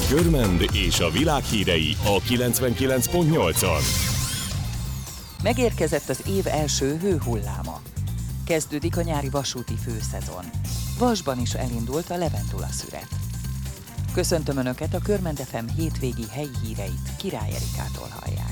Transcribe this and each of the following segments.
Körmend és a világ hírei a 99.8-on. Megérkezett az év első hőhulláma. Kezdődik a nyári vasúti főszezon. Vasban is elindult a Levendula szüret. Köszöntöm Önöket, a Körmend FM hétvégi helyi híreit Király Erikától hallják.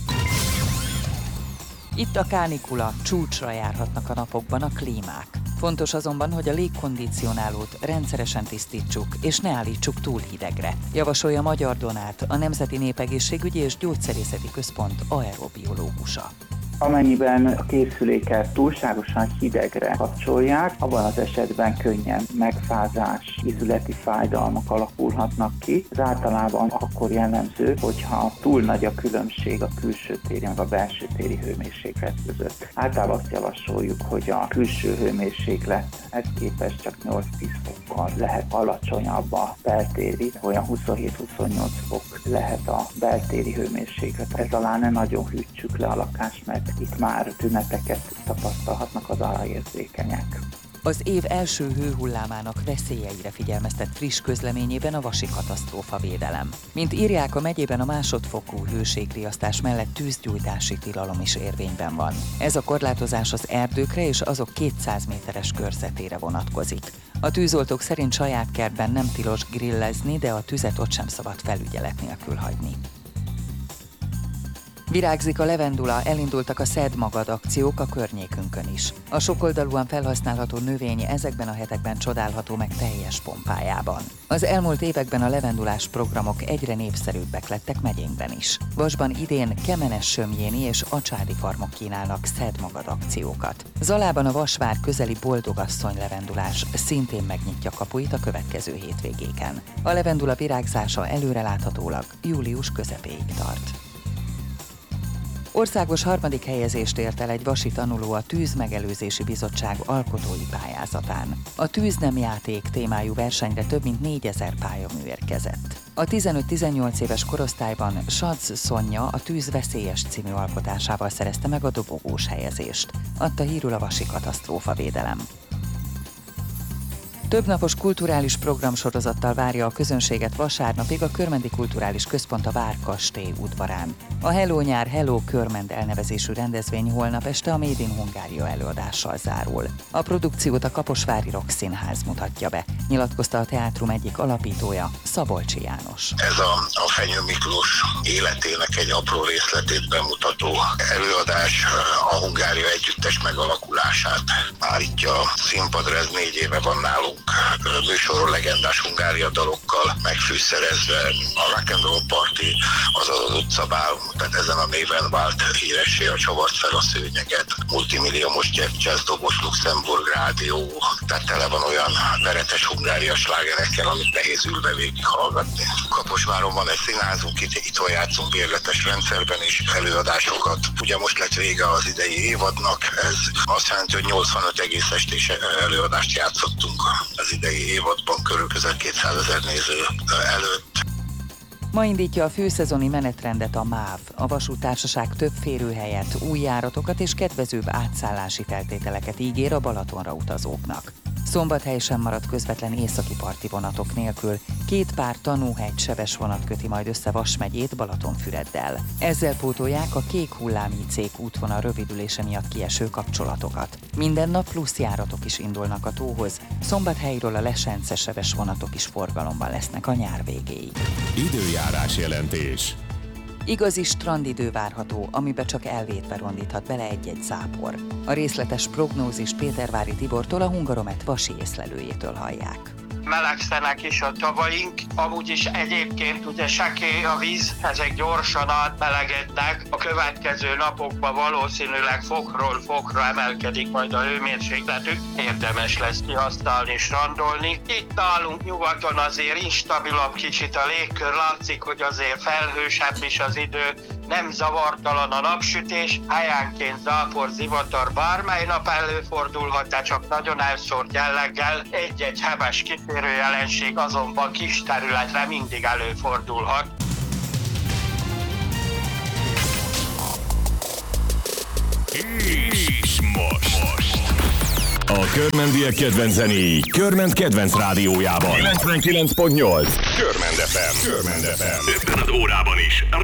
Itt a kánikula, csúcsra járhatnak a napokban a klímák. Fontos azonban, hogy a légkondicionálót rendszeresen tisztítsuk, és ne állítsuk túl hidegre, javasolja Magyar Donát, a Nemzeti Népegészségügyi és Gyógyszerészeti Központ aerobiológusa. Amennyiben a készüléket túlságosan hidegre kapcsolják, abban az esetben könnyen megfázás, ízületi fájdalmak alakulhatnak ki. Ez általában akkor jellemző, hogyha túl nagy a különbség a külső téri meg a belső téri hőmérséklet között. Általában azt javasoljuk, hogy a külső hőmérséklethez képest csak 8-10 fokkal lehet alacsonyabb a beltéri, olyan 27-28 fok lehet a beltéri hőmérséklet. Ez alá ne nagyon hűtsük le a lakást, mert itt már tüneteket tapasztalhatnak az aláérzékenyek. Az év első hőhullámának veszélyeire figyelmeztet friss közleményében a Vasi Katasztrófavédelem. Mint írják, a megyében a másodfokú hőségriasztás mellett tűzgyújtási tilalom is érvényben van. Ez a korlátozás az erdőkre és azok 200 méteres körzetére vonatkozik. A tűzoltók szerint saját kertben nem tilos grillezni, de a tüzet ott sem szabad felügyelet nélkül hagyni. Virágzik a levendula, elindultak a Szedd magad akciók a környékünkön is. A sokoldalúan felhasználható növény ezekben a hetekben csodálható meg teljes pompájában. Az elmúlt években a levendulás programok egyre népszerűbbek lettek megyénkben is. Vasban idén Kemenes Sömjéni és Acsádi farmok kínálnak Szedd magad akciókat. Zalában a Vasvár közeli Boldogasszony levendulás szintén megnyitja kapuit a következő hétvégéken. A levendula virágzása előreláthatólag július közepéig tart. Országos harmadik helyezést ért el egy vasi tanuló a Tűzmegelőzési Bizottság alkotói pályázatán. A Tűz nem játék témájú versenyre több mint 4000 pályamű érkezett. A 15-18 éves korosztályban Sadz Szonya a Tűz veszélyes című alkotásával szerezte meg a dobogós helyezést, adta hírül a Vasi Katasztrófavédelem. Többnapos kulturális programsorozattal várja a közönséget vasárnapig a Körmendi Kulturális Központ a Várkastély udvarán. A Hello Nyár, Hello Körmend elnevezésű rendezvény holnap este a Made in Hungária előadással zárul. A produkciót a Kaposvári Rock Színház mutatja be, nyilatkozta a teátrum egyik alapítója, Szabolcsi János. Ez a Fenyő Miklós életének egy apró részletét bemutató előadás a Hungária együttes megalakulását állítja színpadra, ez 4 éve van nálunk műsorról legendás Hungária dalokkal megfűszerezve. A Rock and Roll Party, azaz az utcabál, tehát ezen a néven vált híressé, a Csavart fel a szőnyeget, multimilliómos jazzdobos Luxemburg rádió, tehát tele van olyan veretes Hungária slágerekkel, amit nehéz ülve végighallgatni. Kaposváron van egy színházunk, itthon játszunk bérletes rendszerben is előadásokat. Ugye most lett vége az idei évadnak, ez azt jelenti, hogy 85 egész estés előadást játszottunk az idei évadban, körülbelül 200 000 néző előtt. Ma indítja a főszezoni menetrendet a MÁV. A vasúttársaság több férőhelyet, új járatokat és kedvezőbb átszállási feltételeket ígér a Balatonra utazóknak. Szombathely sem maradt közvetlen északi parti vonatok nélkül. 2 pár Tanúhegy-Seves vonat köti majd össze Vas megyét Balatonfüreddel. Ezzel pótolják a Kék Hullám IC útvonal rövidülése miatt kieső kapcsolatokat. Minden nap plusz járatok is indulnak a tóhoz. Szombathelyről a Lesence-Seves vonatok is forgalomban lesznek a nyár végéig. Időjárás jelentés. Igazi strandidő várható, amibe csak elvétve rondíthat bele egy-egy zápor. A részletes prognózis Pétervári Tibortól, a Hungaromet vasi észlelőjétől hallják. Melegszenek is a tavaink, amúgy is egyébként ugye sekély a víz, ezek gyorsan átmelegednek. A következő napokban valószínűleg fokról fokra emelkedik majd a hőmérsékletük, érdemes lesz kihasználni, strandolni. Itt nálunk nyugaton azért instabilabb kicsit a légkör, látszik, hogy azért felhősebb is az idő, nem zavartalan a napsütés, helyenként zápor, zivatar bármely nap előfordulhat, de csak nagyon elszórt jelleggel, egy-egy heves kitérő jelenség azonban kis területre mindig előfordulhat. És most A körmendiek kedvenc zenéi Körment kedvenc rádiójában. 99.8 Körmend FM. Ebben az órában is